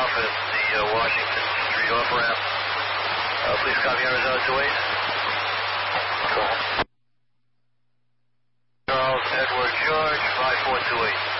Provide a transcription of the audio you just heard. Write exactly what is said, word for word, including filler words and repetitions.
off at the uh, Washington Street off-ramp. Uh, please copy Arizona two eight. Cool. Charles Edward George, five four two eight.